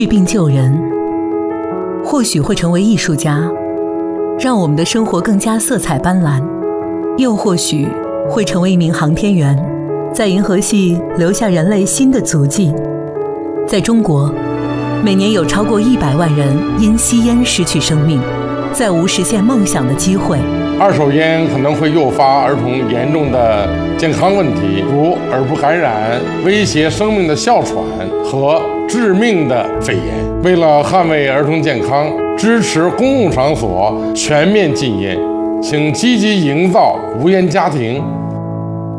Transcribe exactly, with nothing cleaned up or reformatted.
治病救人，或许会成为艺术家，让我们的生活更加色彩斑斓；又或许会成为一名航天员，在银河系留下人类新的足迹。在中国，每年有超过一百万人因吸烟失去生命，再无实现梦想的机会。 二手烟可能会诱发儿童严重的健康问题，如耳部感染、威胁生命的哮喘和致命的肺炎。为了捍卫儿童健康，支持公共场所全面禁烟，请积极营造无烟家庭。